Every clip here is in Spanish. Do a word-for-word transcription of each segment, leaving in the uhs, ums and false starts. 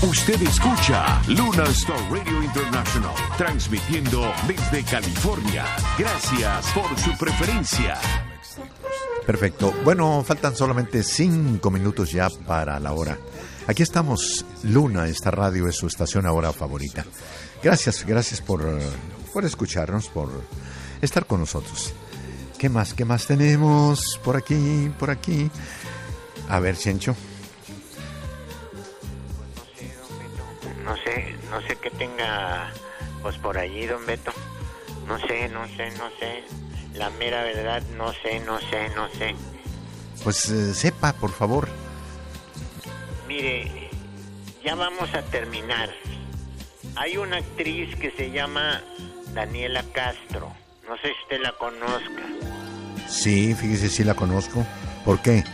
Usted escucha Luna Star Radio International, transmitiendo desde California. Gracias por su preferencia. Perfecto. Bueno, faltan solamente cinco minutos ya para la hora. Aquí estamos, Luna, esta radio es su estación ahora favorita. Gracias, gracias por, por escucharnos, por estar con nosotros. ¿Qué más, qué más tenemos por aquí, por aquí? A ver, Chencho. No sé, no sé qué tenga pues por allí, don Beto. No sé, no sé, no sé. La mera verdad, no sé, no sé, no sé. Pues eh, sepa, por favor. Mire, ya vamos a terminar. Hay una actriz que se llama Daniela Castro. No sé si usted la conozca. Sí, fíjese, sí la conozco. ¿Por qué?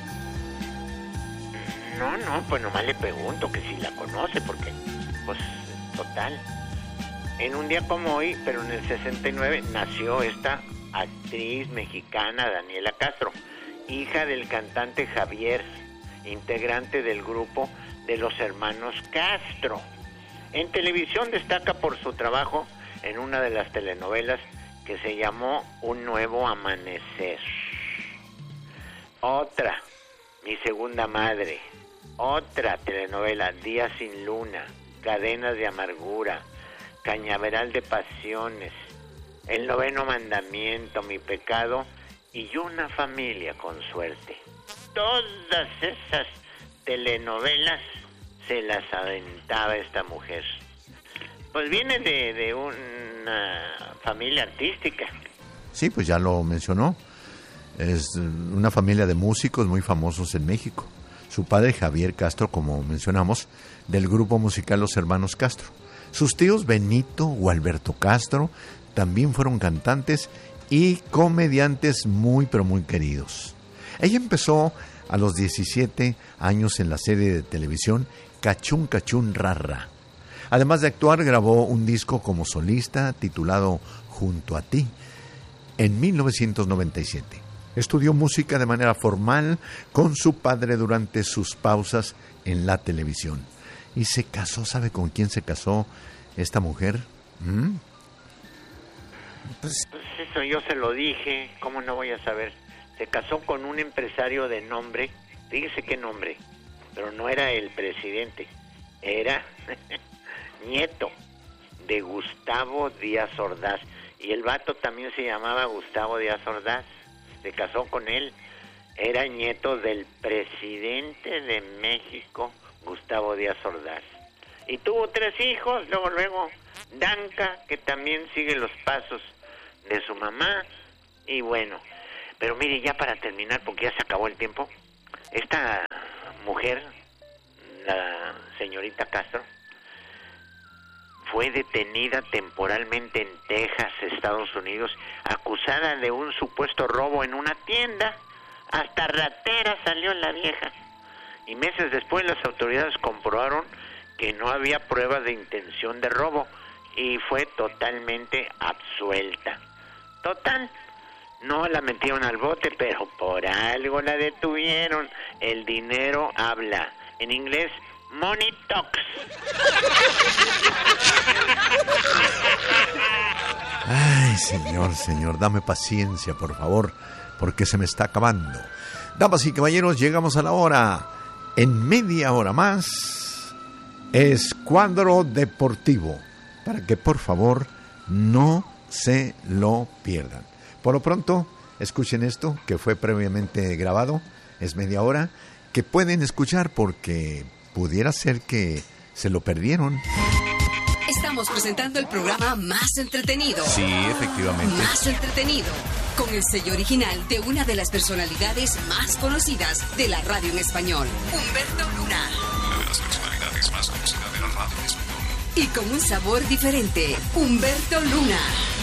No, no, pues nomás le pregunto que si la conoce, porque, pues, total. En un día como hoy, pero en el sesenta y nueve, nació esta actriz mexicana Daniela Castro, hija del cantante Javier, integrante del grupo de los hermanos Castro. En televisión destaca por su trabajo en una de las telenovelas que se llamó Un Nuevo Amanecer. Otra, Mi Segunda Madre. Otra telenovela, Días sin Luna, Cadenas de Amargura, Cañaveral de Pasiones, El Noveno Mandamiento, Mi Pecado y Una Familia con Suerte. Todas esas telenovelas se las aventaba esta mujer. Pues viene de, de una familia artística. Sí, pues ya lo mencionó. Es una familia de músicos muy famosos en México. Su padre, Javier Castro, como mencionamos, del grupo musical Los Hermanos Castro. Sus tíos, Benito o Alberto Castro, también fueron cantantes y comediantes muy, pero muy queridos. Ella empezó a los diecisiete años en la serie de televisión Cachún Cachún Rarra. Además de actuar, grabó un disco como solista titulado Junto a ti en mil novecientos noventa y siete. Estudió música de manera formal con su padre durante sus pausas en la televisión. Y se casó, ¿sabe con quién se casó esta mujer? ¿Mm? Pues, pues eso yo se lo dije, ¿cómo no voy a saber? Se casó con un empresario de nombre, fíjese qué nombre, pero no era el presidente, era nieto de Gustavo Díaz Ordaz. Y el vato también se llamaba Gustavo Díaz Ordaz. Se casó con él, era nieto del presidente de México, Gustavo Díaz Ordaz. Y tuvo tres hijos, luego, luego, Danca, que también sigue los pasos de su mamá, y bueno. Pero mire, ya para terminar, porque ya se acabó el tiempo, esta mujer, la señorita Castro, fue detenida temporalmente en Texas, Estados Unidos, acusada de un supuesto robo en una tienda. Hasta ratera salió la vieja. Y meses después las autoridades comprobaron que no había pruebas de intención de robo y fue totalmente absuelta. Total, no la metieron al bote, pero por algo la detuvieron. El dinero habla. En inglés, money talks. Ay, señor, señor, dame paciencia, por favor, porque se me está acabando. Damas y caballeros, llegamos a la hora. En media hora más, Escuadro Deportivo, para que por favor no se lo pierdan. Por lo pronto, escuchen esto, que fue previamente grabado, es media hora, que pueden escuchar porque pudiera ser que se lo perdieron. Estamos presentando el programa más entretenido. Sí, efectivamente. Más entretenido. Con el sello original de una de las personalidades más conocidas de la radio en español, Humberto Luna. Una de las personalidades más conocidas de la radio en español. Y con un sabor diferente, Humberto Luna.